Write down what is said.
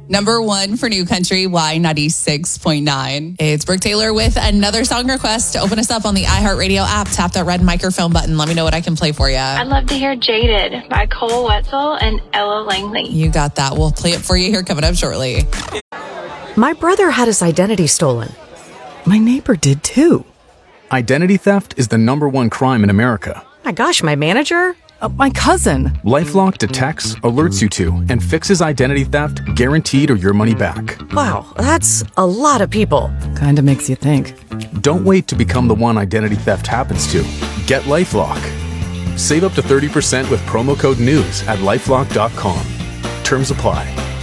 Number 1 for New Country, Y96.9. It's Brooke Taylor with another song request. Open us up on the iHeartRadio app. Tap that red microphone button. Let me know what I can play for you. I'd love to hear Jaded by Cole Wetzel and Ella Langley. You got that. We'll play it for you here coming up shortly. My brother had his identity stolen. My neighbor did too. Identity theft is the #1 crime in America. My gosh, my manager? My cousin. LifeLock detects, alerts you to, and fixes identity theft guaranteed or your money back. Wow, that's a lot of people. Kinda makes you think. Don't wait to become the one identity theft happens to. Get LifeLock. Save up to 30% with promo code NEWS at LifeLock.com. Terms apply.